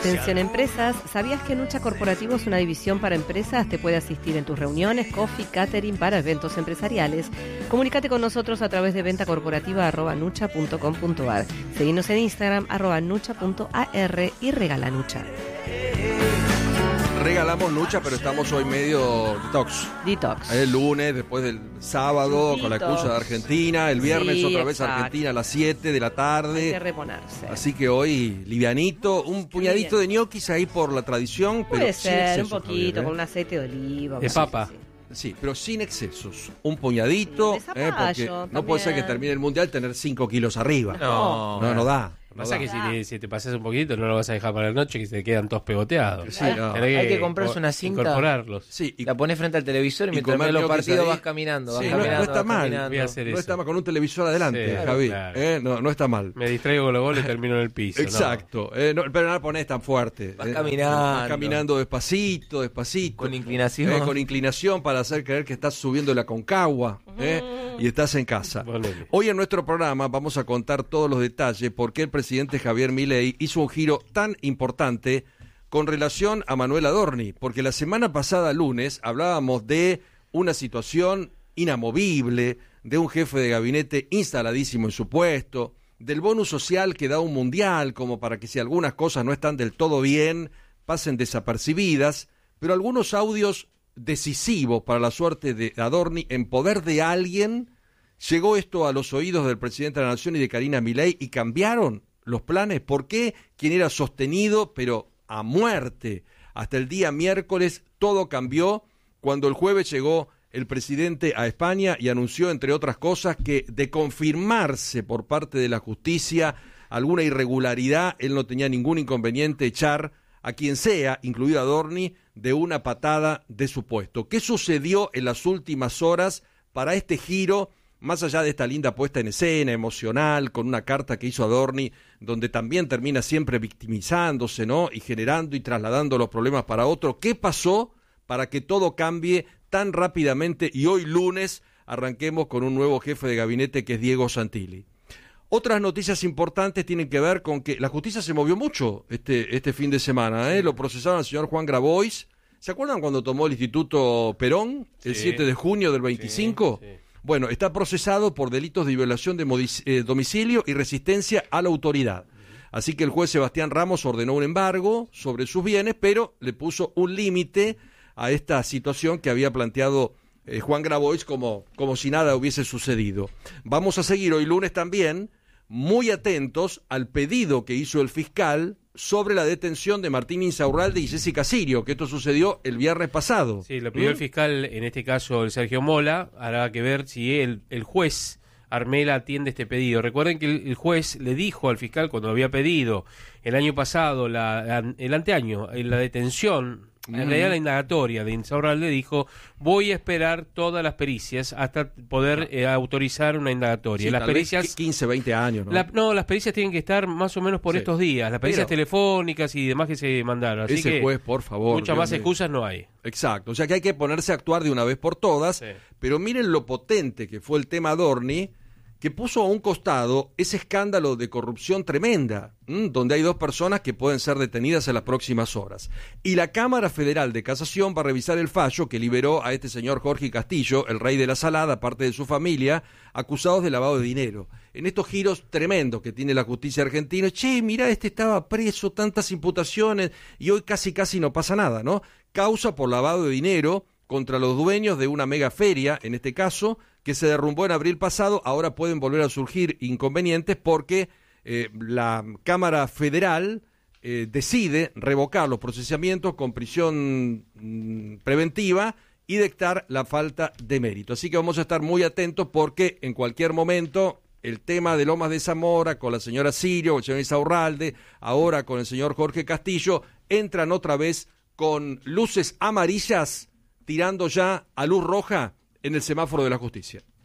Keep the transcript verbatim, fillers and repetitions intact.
Atención empresas, ¿sabías que Nucha Corporativo es una división para empresas? Te puede asistir en tus reuniones, coffee, catering para eventos empresariales. Comunícate con nosotros a través de venta corporativa arroba nucha punto com punto ar. Seguinos en Instagram arroba nucha punto ar y regala Nucha. Regalamos Nucha, pero estamos hoy medio detox. Detox. El lunes, después del sábado, Detox. Con la excusa de Argentina. El viernes Sí, otra vez exacto. Argentina a las siete de la tarde. Hay que reponerse. Así que hoy livianito, un puñadito bien. de ñoquis ahí por la tradición, Puede pero sin ser, excesos, un poquito, Javier, ¿eh? con un aceite de oliva. De sí, papa. sí, sí. Sí, pero sin excesos. Un puñadito, De eh, zapallo porque no también. puede ser que termine el mundial tener cinco kilos arriba. No, no, no da. Lo No que pasa da. es que si te, si te pasas un poquito, no lo vas a dejar para la noche, que se te quedan todos pegoteados. Sí, no. Tenés Hay que comprarse una cinta. Incorporarlos. Sí, y, La pones frente al televisor y y mientras comer ves los ñoquis partidos ahí. vas caminando, vas Sí, no- caminando. no está vas mal. caminando. Voy a hacer no eso. está mal con un televisor adelante, Sí, Javi. claro. Eh, no, no está mal. Me distraigo con los goles y termino en el piso. ¿no? Exacto, eh, no, pero no la ponés tan fuerte. Vas eh. caminando. Vas caminando despacito, despacito. Con inclinación. Eh, con inclinación para hacer creer que estás subiendo la Concagua eh, y estás en casa. Ponele. Hoy en nuestro programa vamos a contar todos los detalles por qué el presidente Javier Milei hizo un giro tan importante con relación a Manuel Adorni, porque la semana pasada, lunes, hablábamos de una situación inamovible, de un jefe de gabinete instaladísimo en su puesto, del bonus social que da un mundial, como para que si algunas cosas no están del todo bien, pasen desapercibidas, pero algunos audios decisivos para la suerte de Adorni en poder de alguien. Llegó esto a los oídos del presidente de la Nación y de Karina Milei y cambiaron los planes. ¿Por qué? Quien era sostenido, pero a muerte, hasta el día miércoles, todo cambió cuando el jueves llegó el presidente a España y anunció, entre otras cosas, que de confirmarse por parte de la justicia alguna irregularidad, él no tenía ningún inconveniente echar a quien sea, incluido Adorni, de una patada de su puesto. ¿Qué sucedió en las últimas horas para este giro, más allá de esta linda puesta en escena, emocional, con una carta que hizo Adorni, donde también termina siempre victimizándose, ¿no? Y generando y trasladando los problemas para otro? ¿Qué pasó para que todo cambie tan rápidamente y hoy lunes arranquemos con un nuevo jefe de gabinete que es Diego Santilli? Otras noticias importantes tienen que ver con que la justicia se movió mucho este, este fin de semana, ¿eh? Lo procesaron al señor Juan Grabois. ¿Se acuerdan cuando tomó el Instituto Perón, el Sí. siete de junio del veinticinco? Sí, sí. Bueno, está procesado por delitos de violación de modic- eh, domicilio y resistencia a la autoridad. Así que el juez Sebastián Ramos ordenó un embargo sobre sus bienes, pero le puso un límite a esta situación que había planteado eh, Juan Grabois como, como si nada hubiese sucedido. Vamos a seguir hoy lunes también muy atentos al pedido que hizo el fiscal sobre la detención de Martín Insaurralde y Jessica Sirio, que esto sucedió el viernes pasado. Sí, lo pidió ¿Mm? el fiscal, en este caso el Sergio Mola. Habrá que ver si el, el juez Armela atiende este pedido. Recuerden que el, el juez le dijo al fiscal cuando lo había pedido el año pasado, la, la- el anteaño, en la detención, en Mm. realidad la indagatoria de Insaurralde, dijo: voy a esperar todas las pericias hasta poder eh, autorizar una indagatoria. Sí, las tal vez pericias... quince, veinte años, ¿no? La- no, las pericias tienen que estar más o menos por Sí. estos días, las pericias Pero- telefónicas y demás que se mandaron. Así Ese que juez, por favor. muchas Dios más mío. excusas no hay. Exacto, o sea que hay que ponerse a actuar de una vez por todas, Sí. pero miren lo potente que fue el tema Adorni, que puso a un costado ese escándalo de corrupción tremenda, ¿m? Donde hay dos personas que pueden ser detenidas en las próximas horas. Y la Cámara Federal de Casación va a revisar el fallo que liberó a este señor Jorge Castillo, el rey de la salada, parte de su familia, acusados de lavado de dinero. En estos giros tremendos que tiene la justicia argentina, che, mirá, este estaba preso, tantas imputaciones, y hoy casi casi no pasa nada, ¿no? Causa por lavado de dinero contra los dueños de una mega feria, en este caso, que se derrumbó en abril pasado. Ahora pueden volver a surgir inconvenientes porque eh, la Cámara Federal eh, decide revocar los procesamientos con prisión mm, preventiva y dictar la falta de mérito. Así que vamos a estar muy atentos porque en cualquier momento el tema de Lomas de Zamora con la señora Sirio, con el señor Insaurralde, ahora con el señor Jorge Castillo, entran otra vez con luces amarillas tirando ya a luz roja en el semáforo de la justicia.